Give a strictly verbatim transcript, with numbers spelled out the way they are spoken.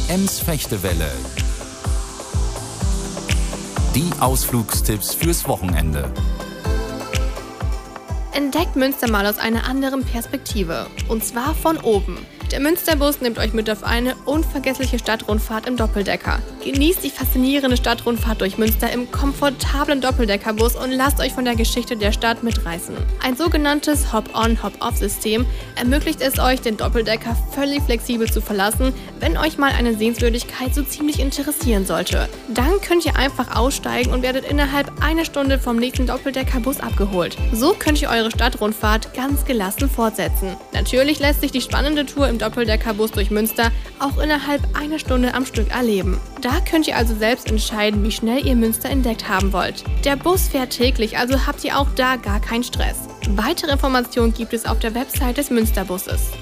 Ems-Fechtewelle. Die Ausflugstipps fürs Wochenende. Entdeckt Münster mal aus einer anderen Perspektive. Und zwar von oben. Der Münsterbus nimmt euch mit auf eine unvergessliche Stadtrundfahrt im Doppeldecker. Genießt die faszinierende Stadtrundfahrt durch Münster im komfortablen Doppeldeckerbus und lasst euch von der Geschichte der Stadt mitreißen. Ein sogenanntes Hop-on, Hop-off-System ermöglicht es euch, den Doppeldecker völlig flexibel zu verlassen, wenn euch mal eine Sehenswürdigkeit so ziemlich interessieren sollte. Dann könnt ihr einfach aussteigen und werdet innerhalb einer Stunde vom nächsten Doppeldeckerbus abgeholt. So könnt ihr eure Stadtrundfahrt ganz gelassen fortsetzen. Natürlich lässt sich die spannende Tour im Doppeldeckerbus durch Münster auch innerhalb einer Stunde am Stück erleben. Da könnt ihr also selbst entscheiden, wie schnell ihr Münster entdeckt haben wollt. Der Bus fährt täglich, also habt ihr auch da gar keinen Stress. Weitere Informationen gibt es auf der Website des Münsterbusses.